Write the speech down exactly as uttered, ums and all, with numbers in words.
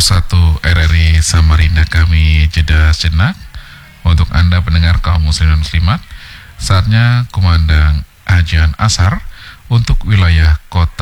pos satu R R I Samarinda kami jeda sejenak. Untuk Anda pendengar kaum muslim dan muslimat, saatnya kumandang ajan asar untuk wilayah kota